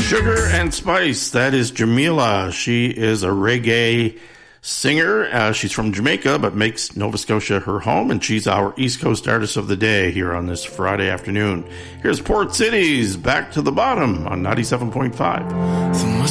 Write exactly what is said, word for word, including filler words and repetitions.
Sugar and Spice, that is Jamila. She is a reggae singer. Uh, she's from Jamaica, but makes Nova Scotia her home, and she's our East Coast Artist of the Day here on this Friday afternoon. Here's Port Cities, Back to the Bottom on ninety-seven point five.